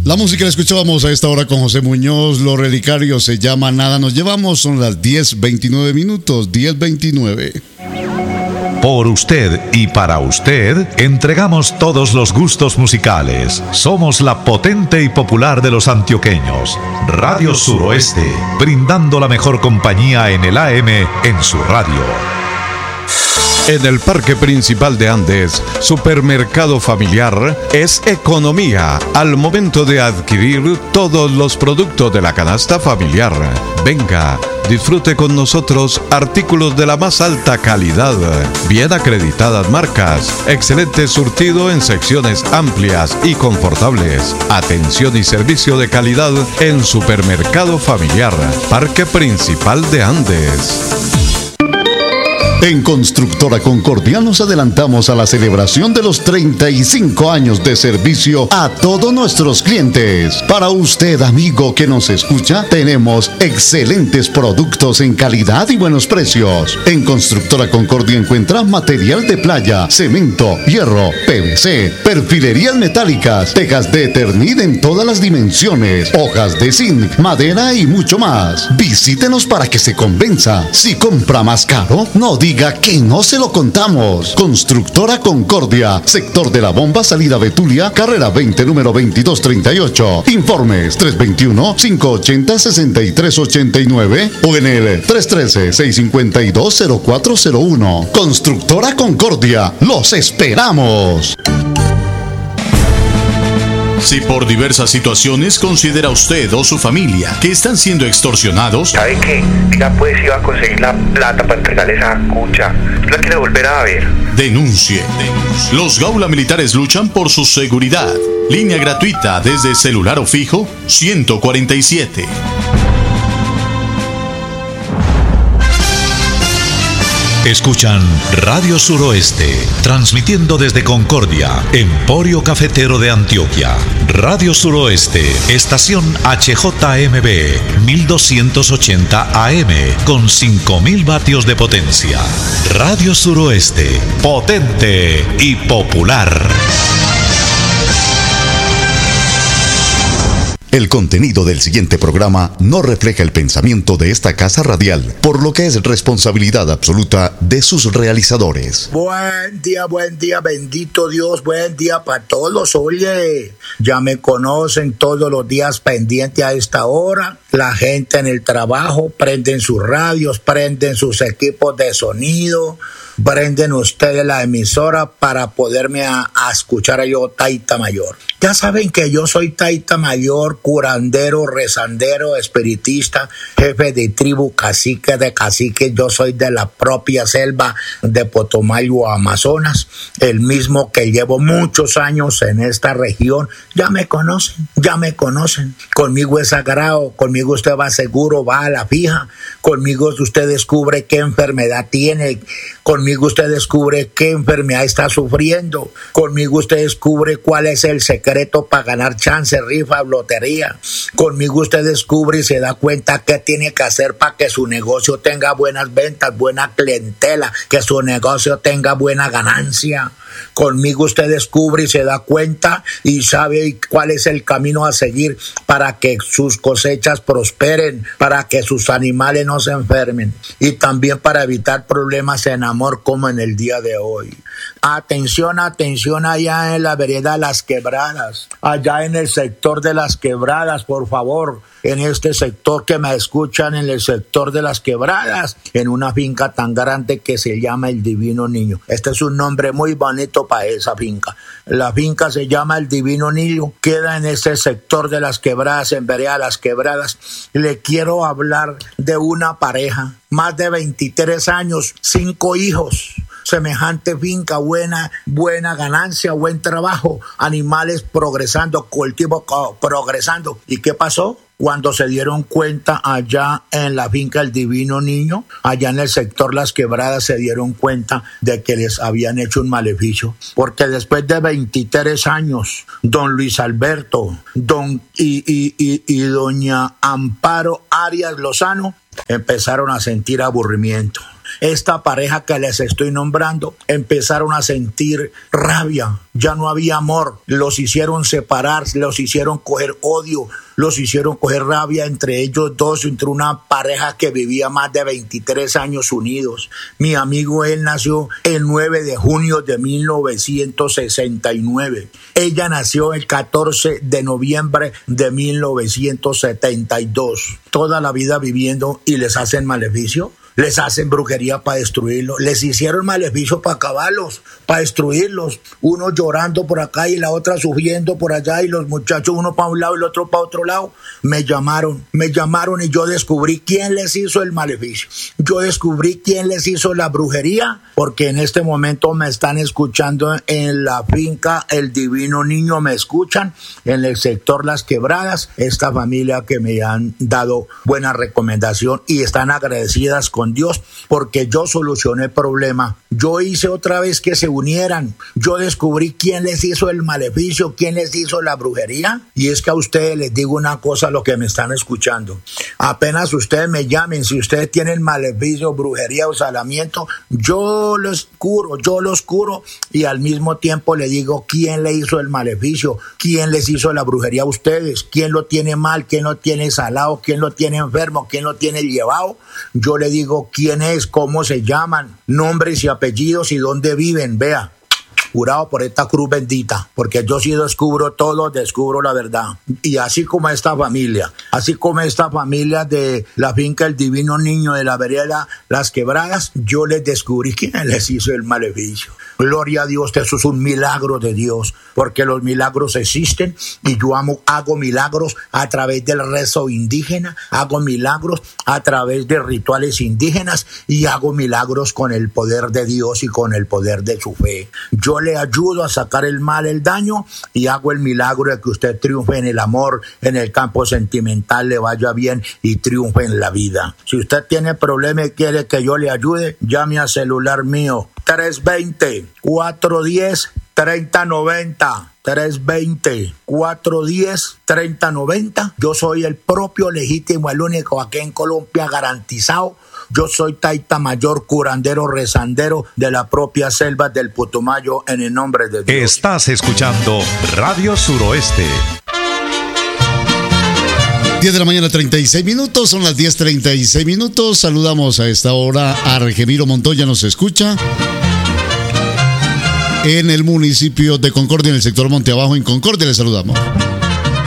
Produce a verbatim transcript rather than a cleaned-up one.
La música la escuchábamos a esta hora con José Muñoz. Los relicarios se llama Nada nos llevamos. Son las diez veintinueve minutos, diez veintinueve. Por usted y para usted, entregamos todos los gustos musicales. Somos la potente y popular de los antioqueños. Radio Suroeste, brindando la mejor compañía en el A M en su radio. En el Parque Principal de Andes, Supermercado Familiar es economía al momento de adquirir todos los productos de la canasta familiar. Venga, disfrute con nosotros artículos de la más alta calidad, bien acreditadas marcas, excelente surtido en secciones amplias y confortables, atención y servicio de calidad en Supermercado Familiar, Parque Principal de Andes. En Constructora Concordia nos adelantamos a la celebración de los treinta y cinco años de servicio a todos nuestros clientes. Para usted, amigo que nos escucha, tenemos excelentes productos en calidad y buenos precios. En Constructora Concordia encuentra material de playa, cemento, hierro, P V C, perfilerías metálicas, tejas de Eternit en todas las dimensiones, hojas de zinc, madera y mucho más. Visítenos para que se convenza. Si compra más caro, no diga Diga que no se lo contamos. Constructora Concordia, sector de la Bomba, salida Betulia, carrera veinte, número veintidós treinta y ocho. Informes tres dos uno, cinco ocho cero, seis tres ocho nueve o en el tres uno tres, seis cinco dos, cero cuatro cero uno. Constructora Concordia, los esperamos. Si por diversas situaciones considera usted o su familia que están siendo extorsionados, ¿sabe qué? Ya pues iba a conseguir la plata para entregarle esa cucha. La quiere volver a ver. Denuncie. Denuncie. Los Gaula Militares luchan por su seguridad. Línea gratuita desde celular o fijo ciento cuarenta y siete. Escuchan Radio Suroeste, transmitiendo desde Concordia, Emporio Cafetero de Antioquia. Radio Suroeste, estación H J M B, mil doscientos ochenta A M, con cinco mil vatios de potencia. Radio Suroeste, potente y popular. El contenido del siguiente programa no refleja el pensamiento de esta casa radial, por lo que es responsabilidad absoluta de sus realizadores. Buen día, buen día, bendito Dios, buen día para todos. Oye, ya me conocen todos los días pendiente a esta hora. La gente en el trabajo prenden sus radios, prenden sus equipos de sonido, prenden ustedes la emisora para poderme a, a escuchar a yo, Taita Mayor. Ya saben que yo soy Taita Mayor, curandero, rezandero, espiritista, jefe de tribu, cacique de caciques. Yo soy de la propia selva de Potomayo, Amazonas, el mismo que llevo muchos años en esta región. Ya me conocen, ya me conocen. Conmigo es sagrado, conmigo usted va seguro, va a la fija. Conmigo usted descubre qué enfermedad tiene. Conmigo usted descubre qué enfermedad está sufriendo. Conmigo usted descubre cuál es el secreto para ganar chance, rifa, lotería. Conmigo usted descubre y se da cuenta qué tiene que hacer para que su negocio tenga buenas ventas, buena clientela, que su negocio tenga buena ganancia. Conmigo usted descubre y se da cuenta y sabe cuál es el camino a seguir para que sus cosechas prosperen, para que sus animales no se enfermen y también para evitar problemas en amor como en el día de hoy. Atención, atención allá en la vereda Las Quebradas, allá en el sector de Las Quebradas, por favor. En este sector que me escuchan, en el sector de Las Quebradas, en una finca tan grande que se llama El Divino Niño. Este es un nombre muy bonito para esa finca. La finca se llama El Divino Niño, queda en este sector de Las Quebradas, en vereda Las Quebradas. Le quiero hablar de una pareja, más de veintitrés años, cinco hijos. Semejante finca, buena, buena ganancia, buen trabajo, animales progresando, cultivo progresando. ¿Y qué pasó? Cuando se dieron cuenta allá en la finca El Divino Niño, allá en el sector Las Quebradas, se dieron cuenta de que les habían hecho un maleficio. Porque después de veintitrés años, don Luis Alberto don y, y, y, y doña Amparo Arias Lozano empezaron a sentir aburrimiento. esta pareja que les estoy nombrando empezaron a sentir rabia, ya no había amor, los hicieron separar, los hicieron coger odio, los hicieron coger rabia entre ellos dos, entre una pareja que vivía más de veintitrés años unidos. Mi amigo, él nació el nueve de junio de mil novecientos sesenta y nueve. Ella nació el catorce de noviembre de mil novecientos setenta y dos. Toda la vida viviendo y les hacen maleficio. Les hacen brujería para destruirlos. Les hicieron maleficio para acabarlos, para destruirlos. Uno llorando por acá y la otra sufriendo por allá y los muchachos uno para un lado y el otro para otro lado. Me llamaron, me llamaron y yo descubrí quién les hizo el maleficio. Yo descubrí quién les hizo la brujería, porque en este momento me están escuchando en la finca El Divino Niño, me escuchan en el sector Las Quebradas, esta familia que me han dado buena recomendación y están agradecidas con Dios porque yo solucioné el problema. Yo hice otra vez que se unieran. Yo descubrí quién les hizo el maleficio, quién les hizo la brujería. Y es que a ustedes les digo una cosa, lo que me están escuchando. Apenas ustedes me llamen, si ustedes tienen maleficio, brujería o salamiento, yo los curo, yo los curo y al mismo tiempo le digo quién le hizo el maleficio, quién les hizo la brujería a ustedes, quién lo tiene mal, quién lo tiene salado, quién lo tiene enfermo, quién lo tiene llevado. Yo le digo quién es, cómo se llaman, nombres y apellidos y dónde viven. Vea, jurado por esta cruz bendita, porque yo sí descubro todo, descubro la verdad. Y así como esta familia, así como esta familia de la finca El Divino Niño de la vereda Las Quebradas, yo les descubrí quién les hizo el maleficio. Gloria a Dios, eso es un milagro de Dios, porque los milagros existen y yo amo, hago milagros a través del rezo indígena, hago milagros a través de rituales indígenas y hago milagros con el poder de Dios y con el poder de su fe. Yo le ayudo a sacar el mal, el daño y hago el milagro de que usted triunfe en el amor, en el campo sentimental, le vaya bien y triunfe en la vida. Si usted tiene problemas y quiere que yo le ayude, llame al celular mío tres veinte, cuatro diez, treinta noventa. tres veinte, cuatro diez, treinta noventa. Yo soy el propio legítimo, el único aquí en Colombia garantizado. Yo soy Taita Mayor, curandero, rezandero de la propia selva del Putumayo, en el nombre de Dios. Estás escuchando Radio Suroeste. diez de la mañana, treinta y seis minutos, son las diez treinta y seis minutos. Saludamos a esta hora a Argemiro Montoya, nos escucha en el municipio de Concordia, en el sector Monte Abajo, en Concordia, le saludamos.